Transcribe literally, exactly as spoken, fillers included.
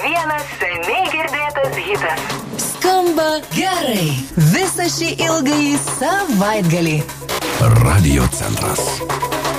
vienas seniai girdėtas hitas. Skamba gerai visą šį ilgąjį savaitgalį. Radio centras.